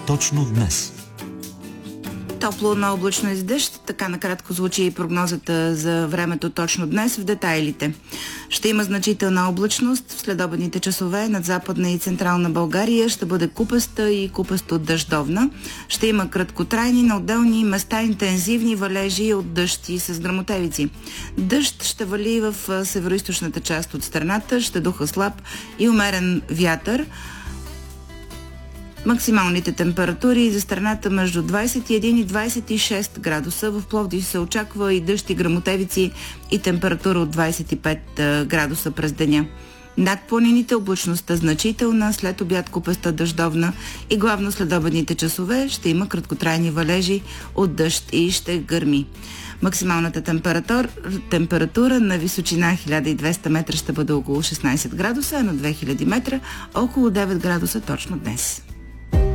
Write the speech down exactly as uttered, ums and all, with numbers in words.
точно днес. Топло, но облачно и с дъжд. Така накратко звучи и прогнозата за времето точно днес в детайлите. Ще има значителна облачност в следобедните часове над Западна и Централна България. Ще бъде купаста и купасто дъждовна. Ще има краткотрайни, на отделни места интензивни валежи от дъжд с гръмотевици. Дъжд ще вали в североизточната част от страната. Ще духа слаб и умерен вятър. Максималните температури за страната между двадесет и един и двадесет и шест градуса. В Пловдив се очаква и дъжд и гръмотевици и температура от двадесет и пет градуса през деня. Над планините облачността значителна, след обяд купеста дъждовна и главно следобедните часове ще има краткотрайни валежи от дъжд и ще гърми. Максималната температура, температура на височина хиляда и двеста метра ще бъде около шестнадесет градуса, а на две хиляди метра около девет градуса точно днес.